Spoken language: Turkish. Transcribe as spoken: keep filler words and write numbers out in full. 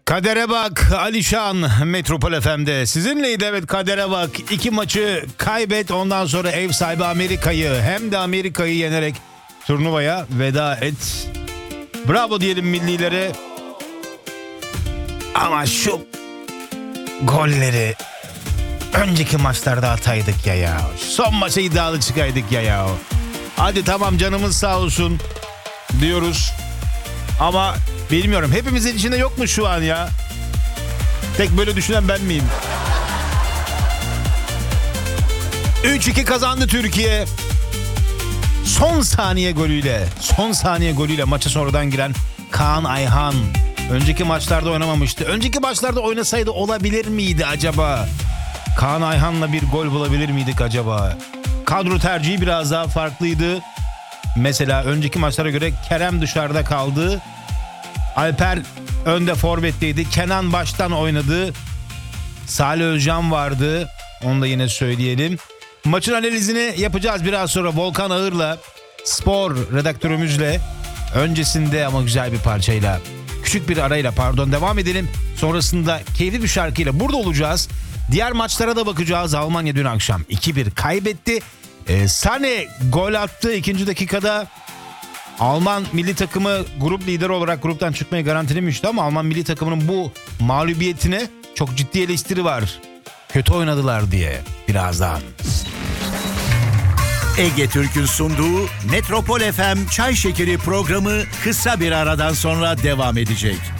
Kadere bak Alişan Metropol F M'de sizinleydi. Evet, kadere bak, iki maçı kaybet, ondan sonra ev sahibi Amerika'yı hem de Amerika'yı yenerek turnuvaya veda et. Bravo diyelim millilere. Ama şu golleri önceki maçlarda ataydık ya ya. Son maça iddialı çıkaydık ya ya. Hadi tamam, canımız sağ olsun diyoruz. Ama bilmiyorum, hepimizin içinde yok mu şu an ya? Tek böyle düşünen ben miyim? üç iki kazandı Türkiye. Son saniye golüyle, son saniye golüyle maça sonradan giren Kaan Ayhan. Önceki maçlarda oynamamıştı. Önceki maçlarda oynasaydı olabilir miydi acaba? Kaan Ayhan'la bir gol bulabilir miydik acaba? Kadro tercihi biraz daha farklıydı. Mesela önceki maçlara göre Kerem dışarıda kaldı. Alper önde forvetteydi. Kenan baştan oynadı. Salih Özcan vardı. Onu da yine söyleyelim. Maçın analizini yapacağız biraz sonra Volkan Ağır'la, spor redaktörümüzle. Öncesinde ama güzel bir parçayla, küçük bir arayla pardon devam edelim. Sonrasında keyifli bir şarkıyla burada olacağız. Diğer maçlara da bakacağız. Almanya dün akşam iki bir kaybetti. Ee, Sane gol attı ikinci dakikada. Alman milli takımı grup lideri olarak gruptan çıkmayı garantilemişti ama Alman milli takımının bu mağlubiyetine çok ciddi eleştiri var. Kötü oynadılar diye birazdan. Ege Türk'ün sunduğu Metropol F M Çay Şekeri programı kısa bir aradan sonra devam edecek.